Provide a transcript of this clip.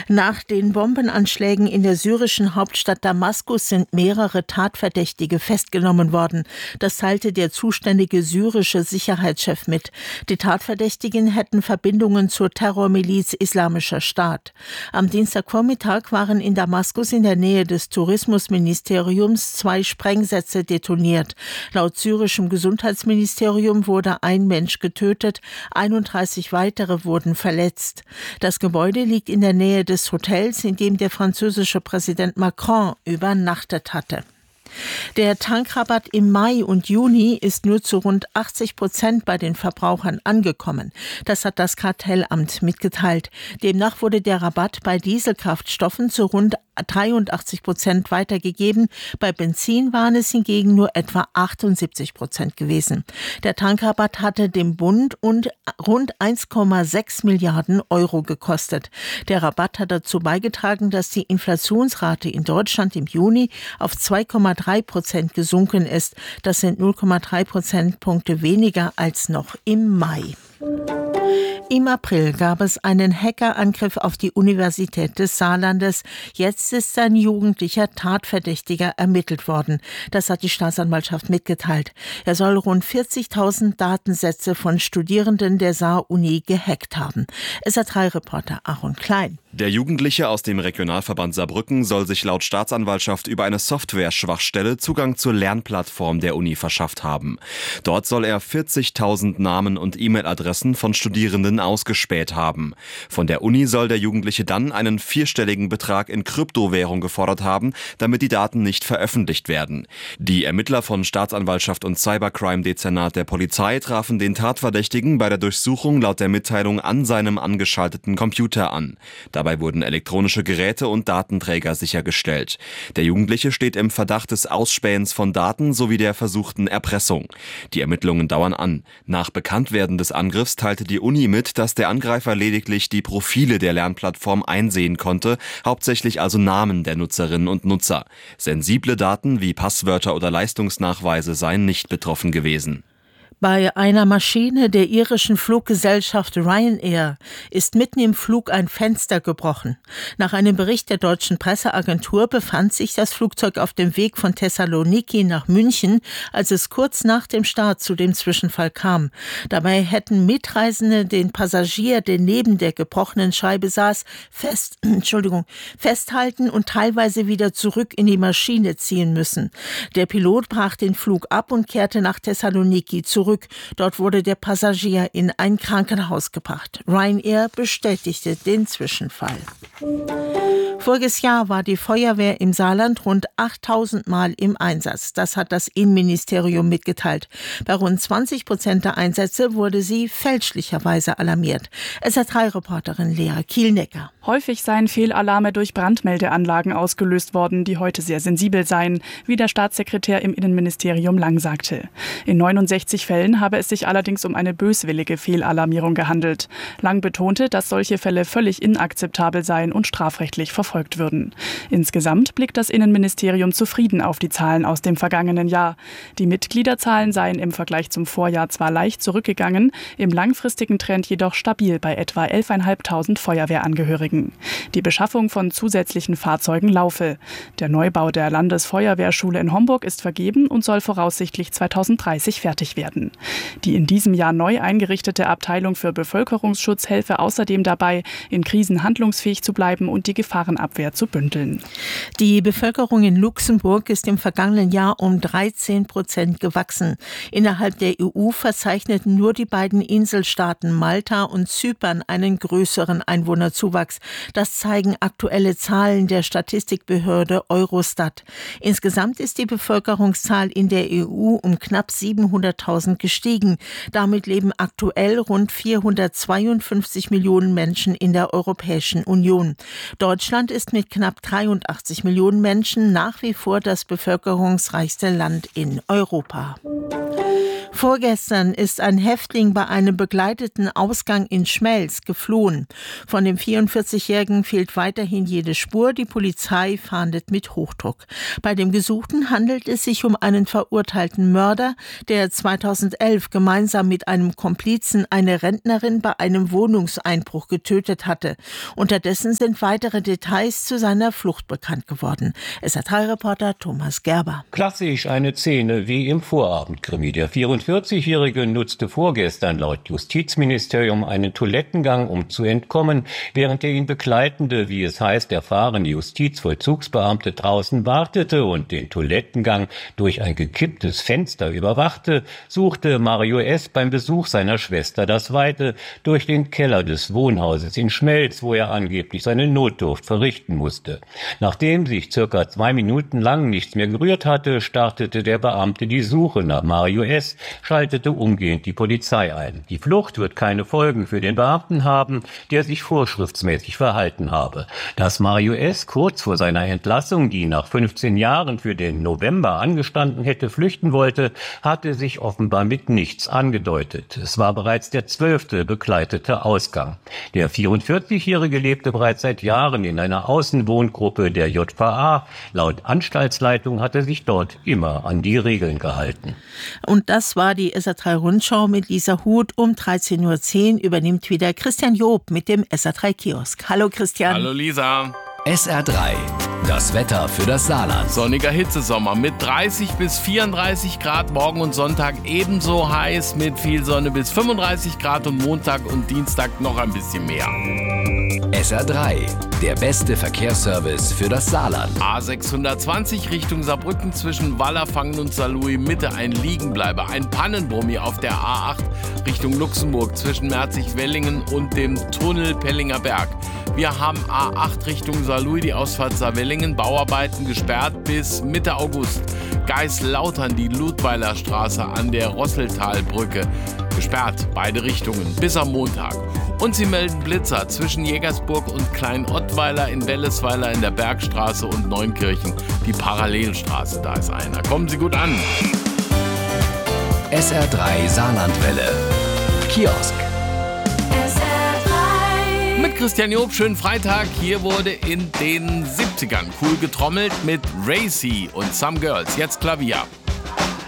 Nach den Bombenanschlägen in der syrischen Hauptstadt Damaskus sind mehrere Tatverdächtige festgenommen worden. Das teilte der zuständige syrische Sicherheitschef mit. Die Tatverdächtigen hätten Verbindungen zur Terrormiliz Islamischer Staat. Am Dienstagvormittag waren in Damaskus in der Nähe des Tourismusministeriums 2 Sprengsätze detoniert. Laut syrischem Gesundheitsministerium wurde ein Mensch getötet, 31 weitere wurden verletzt. Das Gebäude liegt in der Nähe des Hotels, in dem der französische Präsident Macron übernachtet hatte. Der Tankrabatt im Mai und Juni ist nur zu rund 80% bei den Verbrauchern angekommen. Das hat das Kartellamt mitgeteilt. Demnach wurde der Rabatt bei Dieselkraftstoffen zu rund 83% weitergegeben. Bei Benzin waren es hingegen nur etwa 78% gewesen. Der Tankrabatt hatte dem Bund rund 1,6 Milliarden Euro gekostet. Der Rabatt hat dazu beigetragen, dass die Inflationsrate in Deutschland im Juni auf 2,3% gesunken ist. Das sind 0,3 Prozentpunkte weniger als noch im Mai. Im April gab es einen Hackerangriff auf die Universität des Saarlandes. Jetzt ist ein jugendlicher Tatverdächtiger ermittelt worden. Das hat die Staatsanwaltschaft mitgeteilt. Er soll rund 40.000 Datensätze von Studierenden der Saar-Uni gehackt haben. SR3-Reporter Aaron Klein. Der Jugendliche aus dem Regionalverband Saarbrücken soll sich laut Staatsanwaltschaft über eine Software-Schwachstelle Zugang zur Lernplattform der Uni verschafft haben. Dort soll er 40.000 Namen und E-Mail-Adressen von Studierenden ausgespäht haben. Von der Uni soll der Jugendliche dann einen 4-stelligen Betrag in Kryptowährung gefordert haben, damit die Daten nicht veröffentlicht werden. Die Ermittler von Staatsanwaltschaft und Cybercrime-Dezernat der Polizei trafen den Tatverdächtigen bei der Durchsuchung laut der Mitteilung an seinem angeschalteten Computer an. Dabei wurden elektronische Geräte und Datenträger sichergestellt. Der Jugendliche steht im Verdacht des Ausspähens von Daten sowie der versuchten Erpressung. Die Ermittlungen dauern an. Nach Bekanntwerden des Angriffs teilte die Uni mit, dass der Angreifer lediglich die Profile der Lernplattform einsehen konnte, hauptsächlich also Namen der Nutzerinnen und Nutzer. Sensible Daten wie Passwörter oder Leistungsnachweise seien nicht betroffen gewesen. Bei einer Maschine der irischen Fluggesellschaft Ryanair ist mitten im Flug ein Fenster gebrochen. Nach einem Bericht der deutschen Presseagentur befand sich das Flugzeug auf dem Weg von Thessaloniki nach München, als es kurz nach dem Start zu dem Zwischenfall kam. Dabei hätten Mitreisende den Passagier, der neben der gebrochenen Scheibe saß, festhalten und teilweise wieder zurück in die Maschine ziehen müssen. Der Pilot brach den Flug ab und kehrte nach Thessaloniki zurück. Dort wurde der Passagier in ein Krankenhaus gebracht. Ryanair bestätigte den Zwischenfall. Voriges Jahr war die Feuerwehr im Saarland rund 8.000 Mal im Einsatz. Das hat das Innenministerium mitgeteilt. Bei rund 20% der Einsätze wurde sie fälschlicherweise alarmiert. SR3-Reporterin Lea Kielnecker. Häufig seien Fehlalarme durch Brandmeldeanlagen ausgelöst worden, die heute sehr sensibel seien, wie der Staatssekretär im Innenministerium Lang sagte. In 69 Fällen habe es sich allerdings um eine böswillige Fehlalarmierung gehandelt. Lang betonte, dass solche Fälle völlig inakzeptabel seien und strafrechtlich verfolgt würden. Insgesamt blickt das Innenministerium zufrieden auf die Zahlen aus dem vergangenen Jahr. Die Mitgliederzahlen seien im Vergleich zum Vorjahr zwar leicht zurückgegangen, im langfristigen Trend jedoch stabil bei etwa 11.500 Feuerwehrangehörigen. Die Beschaffung von zusätzlichen Fahrzeugen laufe. Der Neubau der Landesfeuerwehrschule in Homburg ist vergeben und soll voraussichtlich 2030 fertig werden. Die in diesem Jahr neu eingerichtete Abteilung für Bevölkerungsschutz helfe außerdem dabei, in Krisen handlungsfähig zu bleiben und die Gefahrenabwehr zu bündeln. Die Bevölkerung in Luxemburg ist im vergangenen Jahr um 13% gewachsen. Innerhalb der EU verzeichneten nur die beiden Inselstaaten Malta und Zypern einen größeren Einwohnerzuwachs. Das zeigen aktuelle Zahlen der Statistikbehörde Eurostat. Insgesamt ist die Bevölkerungszahl in der EU um knapp 700.000 gestiegen. Damit leben aktuell rund 452 Millionen Menschen in der Europäischen Union. Deutschland ist mit knapp 83 Millionen Menschen nach wie vor das bevölkerungsreichste Land in Europa. Vorgestern ist ein Häftling bei einem begleiteten Ausgang in Schmelz geflohen. Von dem 44-Jährigen fehlt weiterhin jede Spur. Die Polizei fahndet mit Hochdruck. Bei dem Gesuchten handelt es sich um einen verurteilten Mörder, der 2011 gemeinsam mit einem Komplizen eine Rentnerin bei einem Wohnungseinbruch getötet hatte. Unterdessen sind weitere Details zu seiner Flucht bekannt geworden. SR3-Reporter Thomas Gerber. Klassisch eine Szene wie im Vorabendkrimi. Der 44-Jährige nutzte vorgestern laut Justizministerium einen Toilettengang, um zu entkommen, während der ihn begleitende, wie es heißt, erfahrene Justizvollzugsbeamte draußen wartete und den Toilettengang durch ein gekipptes Fenster überwachte, suchte Mario S. beim Besuch seiner Schwester das Weite durch den Keller des Wohnhauses in Schmelz, wo er angeblich seine Notdurft verrichten musste. Nachdem sich circa 2 Minuten lang nichts mehr gerührt hatte, startete der Beamte die Suche nach Mario S., schaltete umgehend die Polizei ein. Die Flucht wird keine Folgen für den Beamten haben, der sich vorschriftsmäßig verhalten habe. Dass Mario S. kurz vor seiner Entlassung, die nach 15 Jahren für den November angestanden hätte, flüchten wollte, hatte sich offenbar mit nichts angedeutet. Es war bereits der 12. begleitete Ausgang. Der 44-Jährige lebte bereits seit Jahren in einer Außenwohngruppe der JVA. Laut Anstaltsleitung hat er sich dort immer an die Regeln gehalten. Und das war die SR3-Rundschau mit Lisa Huth. Um 13.10 Uhr übernimmt wieder Christian Job mit dem SR3-Kiosk. Hallo Christian. Hallo Lisa. SR3, das Wetter für das Saarland. Sonniger Hitzesommer mit 30 bis 34 Grad, morgen und Sonntag ebenso heiß mit viel Sonne bis 35 Grad und Montag und Dienstag noch ein bisschen mehr. SR3, der beste Verkehrsservice für das Saarland. A620 Richtung Saarbrücken zwischen Wallerfangen und Saarlouis Mitte ein Liegenbleiber. Ein Pannenbrummi auf der A8 Richtung Luxemburg zwischen Merzig-Wellingen und dem Tunnel Pellinger Berg. Wir haben A8 Richtung Saarlouis, die Ausfahrt Saarwellingen, Bauarbeiten gesperrt bis Mitte August. Geislautern, die Ludweiler Straße an der Rosseltalbrücke, gesperrt, beide Richtungen, bis am Montag. Und sie melden Blitzer zwischen Jägersburg und Klein-Ottweiler in Wellesweiler in der Bergstraße und Neunkirchen, die Parallelstraße, da ist einer. Kommen Sie gut an. SR3 Saarlandwelle. Kiosk. Mit Christian Job, schönen Freitag. Hier wurde in den 70ern cool getrommelt mit Racy und Some Girls. Jetzt Klavier.